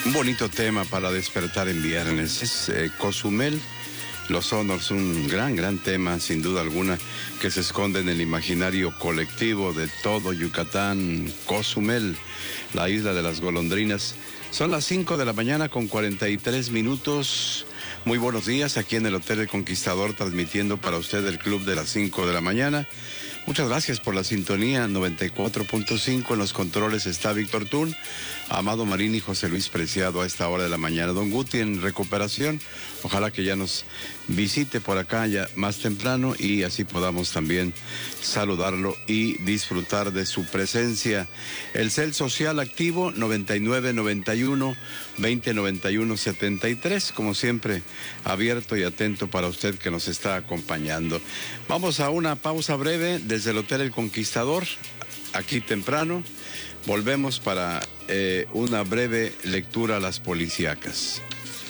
Un bonito tema para despertar en viernes. Es Cozumel, Los Honors, un gran tema, sin duda alguna, que se esconde en el imaginario colectivo de todo Yucatán. Cozumel, la isla de las golondrinas. Son las 5 de la mañana con 43 minutos. Muy buenos días aquí en el Hotel El Conquistador, transmitiendo para usted el club de las 5 de la mañana. Muchas gracias por la sintonía. 94.5 en los controles está Víctor Tún, Amado Marín y José Luis Preciado a esta hora de la mañana. Don Guti en recuperación, ojalá que ya nos visite por acá ya más temprano y así podamos también saludarlo y disfrutar de su presencia. El cel social activo 9991-2091-73, como siempre abierto y atento para usted que nos está acompañando. Vamos a una pausa breve desde el Hotel El Conquistador, aquí temprano. Volvemos para una breve lectura a las policíacas.